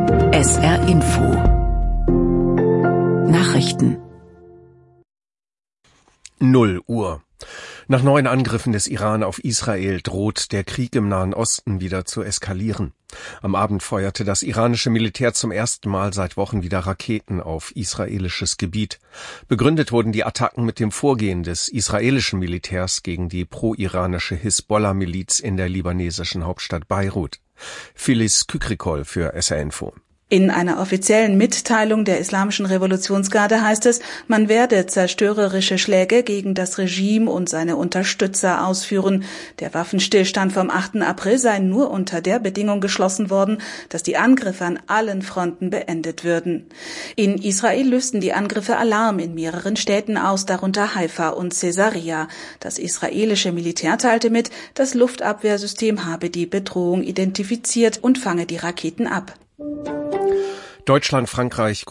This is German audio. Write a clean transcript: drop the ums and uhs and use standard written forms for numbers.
SR Info Nachrichten 0 Uhr. Nach neuen Angriffen des Iran auf Israel droht der Krieg im Nahen Osten wieder zu eskalieren. Am Abend feuerte das iranische Militär zum ersten Mal seit Wochen wieder Raketen auf israelisches Gebiet. Begründet wurden die Attacken mit dem Vorgehen des israelischen Militärs gegen die pro-iranische Hisbollah-Miliz in der libanesischen Hauptstadt Beirut. Phyllis Kükrikol für SR Info. In einer offiziellen Mitteilung der Islamischen Revolutionsgarde heißt es, man werde zerstörerische Schläge gegen das Regime und seine Unterstützer ausführen. Der Waffenstillstand vom 8. April sei nur unter der Bedingung geschlossen worden, dass die Angriffe an allen Fronten beendet würden. In Israel lösten die Angriffe Alarm in mehreren Städten aus, darunter Haifa und Caesarea. Das israelische Militär teilte mit, das Luftabwehrsystem habe die Bedrohung identifiziert und fange die Raketen ab. Deutschland, Frankreich,